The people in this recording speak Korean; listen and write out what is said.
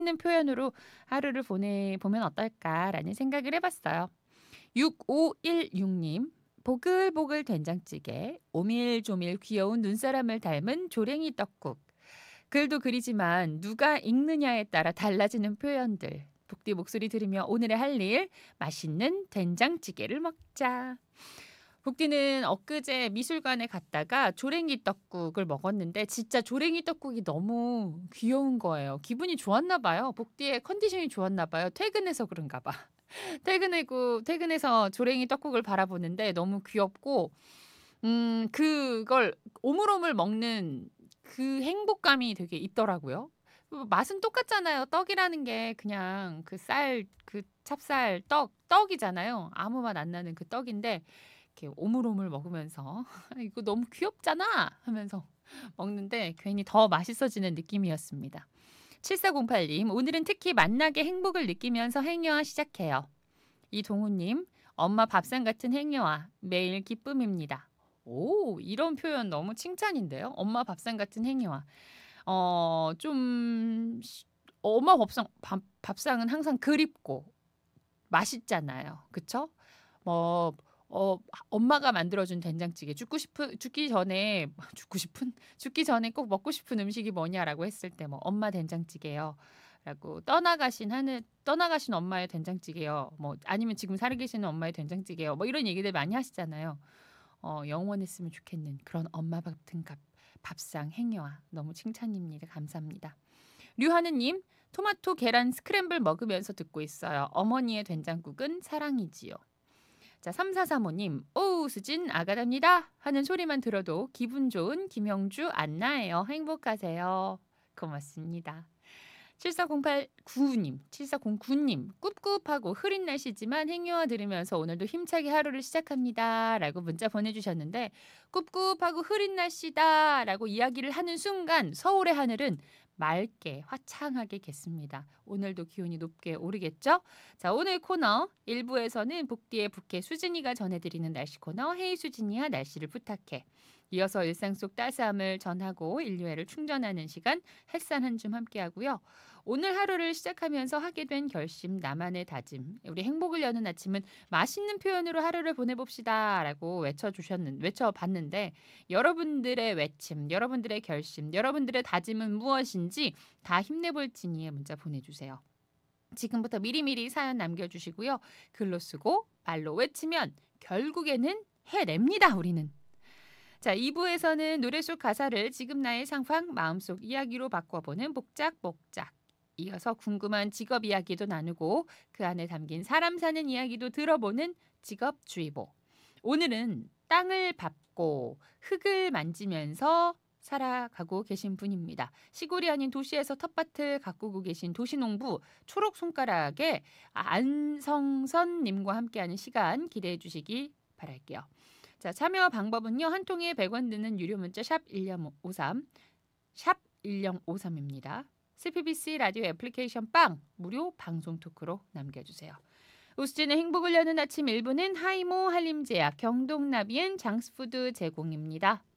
있는 표현으로 하루를 보내보면 어떨까라는 생각을 해봤어요. 6516님, 보글보글 된장찌개, 오밀조밀 귀여운 눈사람을 닮은 조랭이 떡국. 글도 글이지만 누가 읽느냐에 따라 달라지는 표현들. 북디 목소리 들으며 오늘의 할 일, 맛있는 된장찌개를 먹자. 북디는 엊그제 미술관에 갔다가 조랭이 떡국을 먹었는데 진짜 조랭이 떡국이 너무 귀여운 거예요. 기분이 좋았나 봐요. 북디의 컨디션이 좋았나 봐요. 퇴근해서 그런가 봐. 퇴근해서 조랭이 떡국을 바라보는데 너무 귀엽고 그걸 오물오물 먹는 그 행복감이 되게 있더라고요. 맛은 똑같잖아요. 떡이라는 게 그냥 그 찹쌀 떡이잖아요. 아무 맛 안 나는 그 떡인데 이렇게 오물오물 먹으면서 '이거 너무 귀엽잖아.' 하면서 먹는데 괜히 더 맛있어지는 느낌이었습니다. 7408님, 오늘은 특히 만나게 행복을 느끼면서 행여와 시작해요. 이동우님, 엄마 밥상 같은 행여와 매일 기쁨입니다. 오, 이런 표현 너무 칭찬인데요. 엄마 밥상 같은 행여와. 좀 엄마 밥상은 항상 그립고 맛있잖아요. 그쵸? 뭐 엄마가 만들어준 된장찌개 죽기 전에 꼭 먹고 싶은 음식이 뭐냐라고 했을 때 뭐 엄마 된장찌개요. 라고 떠나가신 엄마의 된장찌개요. 뭐 아니면 지금 살아계시는 엄마의 된장찌개요. 뭐 이런 얘기들 많이 하시잖아요. 영원했으면 좋겠는 그런 엄마 같은 밥상 행여와 너무 칭찬입니다. 감사합니다. 류하느님, 토마토 계란 스크램블 먹으면서 듣고 있어요. 어머니의 된장국은 사랑이지요. 자, 3435님, 오, 수진 아가답니다 하는 소리만 들어도 기분 좋은 김영주 안나예요. 행복하세요. 고맙습니다. 7409님, 꿉꿉하고 흐린 날씨지만 행여와 들으면서 오늘도 힘차게 하루를 시작합니다. 라고 문자 보내주셨는데, 꿉꿉하고 흐린 날씨다. 라고 이야기를 하는 순간 서울의 하늘은 맑게 화창하게 겠습니다. 오늘도 기온이 높게 오르겠죠? 자, 오늘 코너 1부에서는 복디의 북해 수진이가 전해드리는 날씨 코너 헤이 수진이야 날씨를 부탁해. 이어서 일상 속 따스함을 전하고 인류애를 충전하는 시간 햇산 한 줌 함께하고요. 오늘 하루를 시작하면서 하게 된 결심, 나만의 다짐. 우리 행복을 여는 아침은 맛있는 표현으로 하루를 보내봅시다라고 외쳐봤는데 여러분들의 외침, 여러분들의 결심, 여러분들의 다짐은 무엇인지 다 힘내볼지니에 문자 보내주세요. 지금부터 미리미리 사연 남겨주시고요. 글로 쓰고 말로 외치면 결국에는 해냅니다. 우리는. 자, 2부에서는 노래 속 가사를 지금 나의 상황, 마음속 이야기로 바꿔보는 복작복작. 이어서 궁금한 직업 이야기도 나누고 그 안에 담긴 사람 사는 이야기도 들어보는 직업주의보. 오늘은 땅을 밟고 흙을 만지면서 살아가고 계신 분입니다. 시골이 아닌 도시에서 텃밭을 가꾸고 계신 도시농부 초록 손가락의 안성선님과 함께하는 시간 기대해 주시기 바랄게요. 자, 참여 방법은요. 한 통에 100원 드는 유료 문자 샵 1053, 샵 1053입니다. CPBC 라디오 애플리케이션 빵 무료 방송 토크로 남겨주세요. 우수진의 행복을 여는 아침 1부는 하이모 한림제약 경동나비엔 장스푸드 제공입니다.